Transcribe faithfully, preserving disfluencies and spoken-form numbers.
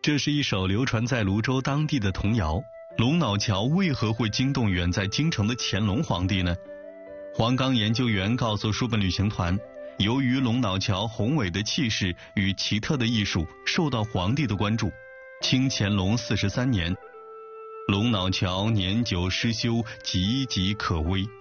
这是一首流传在泸州当地的童谣。龙脑桥为何会惊动远在京城的乾隆皇帝呢？黄冈研究员告诉书本旅行团，由于龙脑桥宏伟的气势与奇特的艺术受到皇帝的关注。清乾隆四十三年，龙脑桥年久失修，岌岌可危。